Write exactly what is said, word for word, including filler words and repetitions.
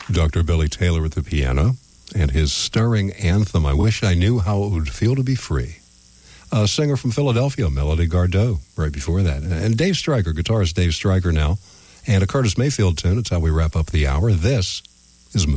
Doctor Billy Taylor at the piano, and his stirring anthem, I Wish I Knew How It Would Feel to Be Free. A singer from Philadelphia, Melody Gardot, right before that. And Dave Stryker, guitarist Dave Stryker now, and a Curtis Mayfield tune. It's how we wrap up the hour. This is